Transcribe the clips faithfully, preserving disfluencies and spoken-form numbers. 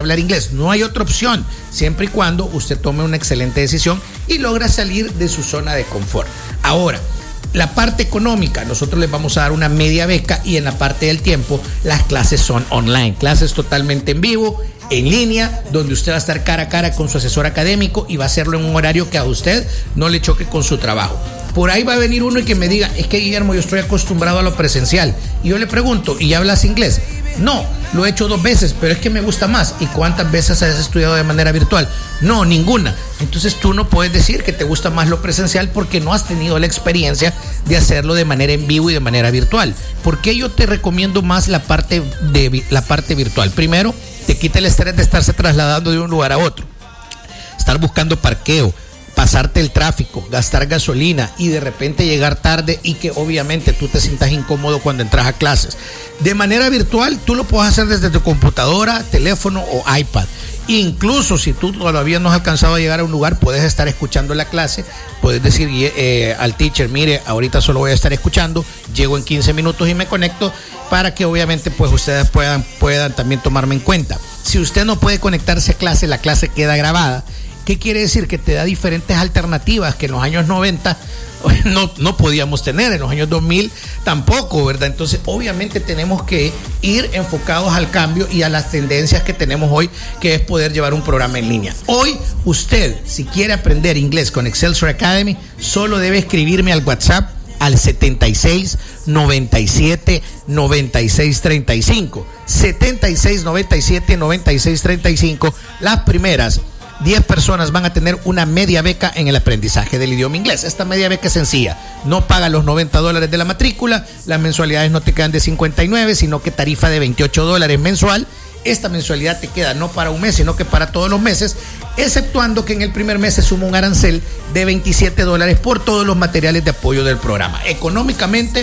hablar inglés. No hay otra opción, siempre y cuando usted tome una excelente decisión y logra salir de su zona de confort. Ahora, la parte económica, nosotros les vamos a dar una media beca, y en la parte del tiempo, las clases son online, clases totalmente en vivo, en línea, donde usted va a estar cara a cara con su asesor académico y va a hacerlo en un horario que a usted no le choque con su trabajo. Por ahí va a venir uno y que me diga, es que Guillermo, yo estoy acostumbrado a lo presencial. Y yo le pregunto, ¿y ya hablas inglés? No, lo he hecho dos veces, pero es que me gusta más. ¿Y cuántas veces has estudiado de manera virtual? No, ninguna. Entonces tú no puedes decir que te gusta más lo presencial porque no has tenido la experiencia de hacerlo de manera en vivo y de manera virtual. ¿Por qué yo te recomiendo más la parte, de, la parte virtual? Primero, te quita el estrés de estarse trasladando de un lugar a otro, estar buscando parqueo, pasarte el tráfico, gastar gasolina y de repente llegar tarde y que obviamente tú te sientas incómodo cuando entras a clases. De manera virtual, tú lo puedes hacer desde tu computadora, teléfono o iPad. Incluso si tú todavía no has alcanzado a llegar a un lugar, puedes estar escuchando la clase, puedes decir eh, al teacher, mire, ahorita solo voy a estar escuchando, llego en quince minutos y me conecto, para que obviamente pues ustedes puedan, puedan también tomarme en cuenta. Si usted no puede conectarse a clase, la clase queda grabada. ¿Qué quiere decir? Que te da diferentes alternativas que en los años noventa no, no podíamos tener, en los años dos mil tampoco, ¿verdad? Entonces, obviamente tenemos que ir enfocados al cambio y a las tendencias que tenemos hoy, que es poder llevar un programa en línea. Hoy, usted, si quiere aprender inglés con Excelsior Academy, solo debe escribirme al WhatsApp al setenta y seis, noventa y siete, noventa y seis, treinta y cinco. setenta y seis, noventa y siete, noventa y seis, treinta y cinco. Las primeras diez personas van a tener una media beca en el aprendizaje del idioma inglés. Esta media beca es sencilla, no paga los noventa dólares de la matrícula, las mensualidades no te quedan de cincuenta y nueve, sino que tarifa de veintiocho dólares mensual. Esta mensualidad te queda no para un mes, sino que para todos los meses, exceptuando que en el primer mes se suma un arancel de veintisiete dólares por todos los materiales de apoyo del programa. Económicamente,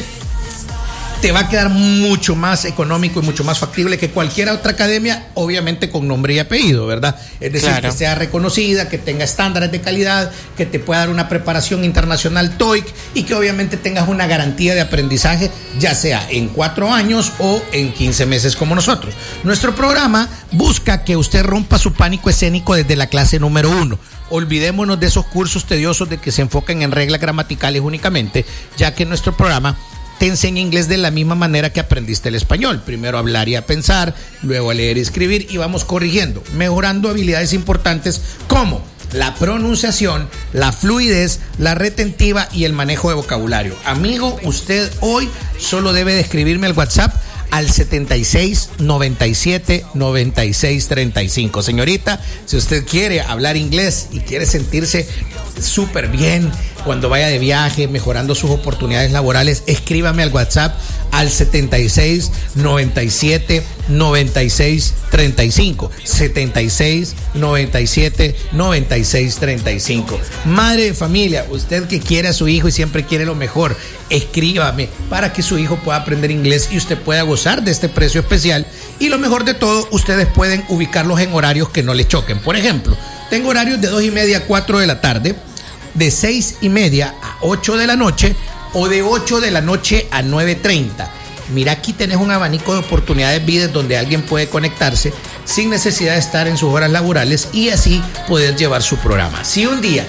te va a quedar mucho más económico y mucho más factible que cualquier otra academia, obviamente con nombre y apellido, ¿verdad? Es decir, claro, que sea reconocida, que tenga estándares de calidad, que te pueda dar una preparación internacional TOEIC y que obviamente tengas una garantía de aprendizaje, ya sea en cuatro años o en quince meses como nosotros. Nuestro programa busca que usted rompa su pánico escénico desde la clase número uno. Olvidémonos de esos cursos tediosos de que se enfocan en reglas gramaticales únicamente, ya que nuestro programa te enseña inglés de la misma manera que aprendiste el español. Primero a hablar y a pensar, luego a leer y escribir, y vamos corrigiendo, mejorando habilidades importantes como la pronunciación, la fluidez, la retentiva y el manejo de vocabulario. Amigo, usted hoy solo debe de escribirme al WhatsApp al setenta y seis, noventa y siete, noventa y seis, treinta y cinco. Señorita, si usted quiere hablar inglés y quiere sentirse súper bien cuando vaya de viaje, mejorando sus oportunidades laborales, escríbame al WhatsApp al setenta y seis, noventa y siete, noventa y seis, treinta y cinco. setenta y seis, noventa y siete, noventa y seis, treinta y cinco. Madre de familia, usted que quiere a su hijo y siempre quiere lo mejor, escríbame para que su hijo pueda aprender inglés y usted pueda gozar de este precio especial. Y lo mejor de todo, ustedes pueden ubicarlos en horarios que no les choquen. Por ejemplo, tengo horarios de dos y media a cuatro de la tarde, de seis y media a ocho de la noche o de ocho de la noche a nueve treinta. Mira, aquí tenés un abanico de oportunidades vidas donde alguien puede conectarse sin necesidad de estar en sus horas laborales y así poder llevar su programa. Si un día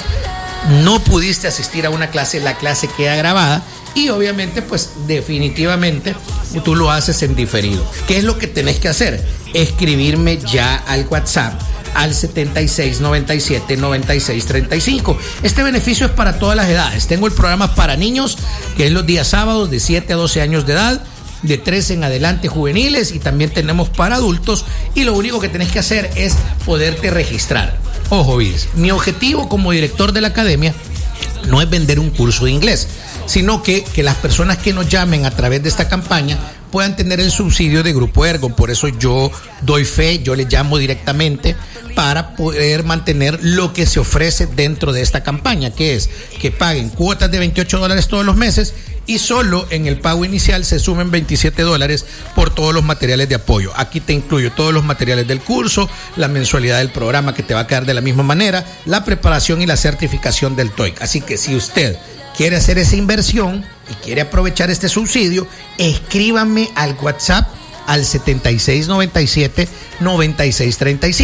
no pudiste asistir a una clase, la clase queda grabada y obviamente pues definitivamente tú lo haces en diferido. ¿Qué es lo que tenés que hacer? Escribirme ya al WhatsApp al setenta y seis, noventa y siete, noventa y seis, treinta y cinco. Este beneficio es para todas las edades. Tengo el programa para niños, que es los días sábados de siete a doce años de edad, de trece en adelante juveniles, y también tenemos para adultos, y lo único que tenés que hacer es poderte registrar. Ojo, Viz, mi objetivo como director de la academia no es vender un curso de inglés, sino que, que las personas que nos llamen a través de esta campaña puedan tener el subsidio de Grupo Ergo. Por eso yo doy fe, yo les llamo directamente para poder mantener lo que se ofrece dentro de esta campaña, que es que paguen cuotas de veintiocho dólares todos los meses y solo en el pago inicial se sumen veintisiete dólares por todos los materiales de apoyo. Aquí te incluyo todos los materiales del curso, la mensualidad del programa que te va a quedar de la misma manera, la preparación y la certificación del TOEIC. Así que si usted quiere hacer esa inversión y quiere aprovechar este subsidio, escríbame al WhatsApp al setenta y seis, noventa y siete, noventa y seis, treinta y cinco.